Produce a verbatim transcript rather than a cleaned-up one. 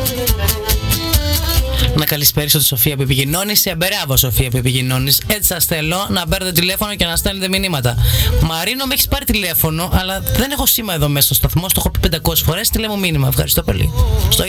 Να καλησπέρισω τη Σοφία που επικοινώνησε. Ε, μπράβο, Σοφία που επικοινώνησε. Έτσι σας θέλω να παίρνετε τηλέφωνο και να στέλνετε μηνύματα. Μαρίνο, με έχεις πάρει τηλέφωνο, αλλά δεν έχω σήμα εδώ μέσα στο σταθμό. Στο έχω πει πεντακόσιες φορές. Στείλε μου μήνυμα. Ευχαριστώ πολύ. Στο